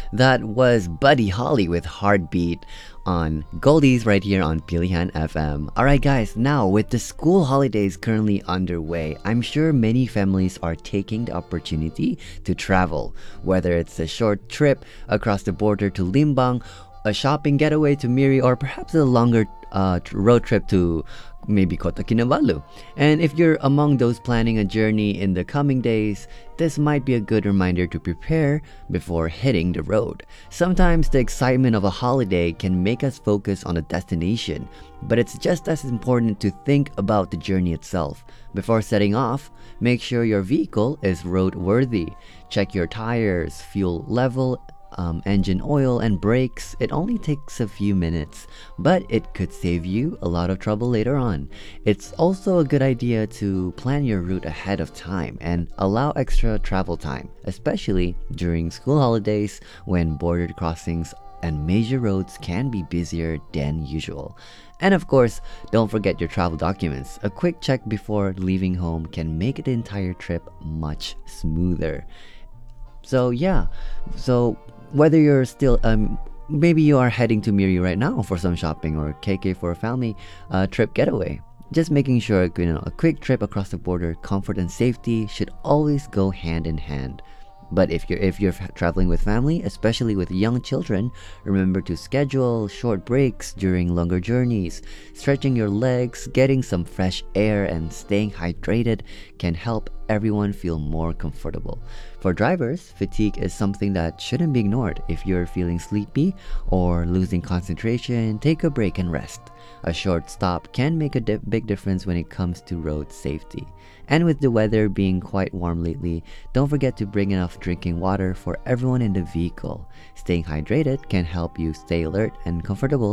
That was Buddy Holly with Heartbeat on Goldies right here on Pilihan FM. Alright, guys, now with the school holidays currently underway, I'm sure many families are taking the opportunity to travel, whether it's a short trip across the border to Limbang, a shopping getaway to Miri, or perhaps a longer road trip to maybe Kota Kinabalu. And if you're among those planning a journey in the coming days, this might be a good reminder to prepare before hitting the road. Sometimes the excitement of a holiday can make us focus on the destination, but it's just as important to think about the journey itself. Before setting off, make sure your vehicle is roadworthy. Check your tires, fuel level, engine oil, and brakes. It only takes a few minutes, but it could save you a lot of trouble later on. It's also a good idea to plan your route ahead of time and allow extra travel time, especially during school holidays when border crossings and major roads can be busier than usual. And of course, don't forget your travel documents. A quick check before leaving home can make the entire trip much smoother. So whether you're still maybe you are heading to Miri right now for some shopping, or KK for a family trip getaway, just making sure a quick trip across the border, comfort and safety should always go hand in hand. But if you're traveling with family, especially with young children, remember to schedule short breaks during longer journeys. Stretching your legs, getting some fresh air, and staying hydrated can help everyone feel more comfortable. For drivers, fatigue is something that shouldn't be ignored. If you're feeling sleepy or losing concentration, take a break and rest. A short stop can make a big difference when it comes to road safety. And with the weather being quite warm lately, don't forget to bring enough drinking water for everyone in the vehicle. Staying hydrated can help you stay alert and comfortable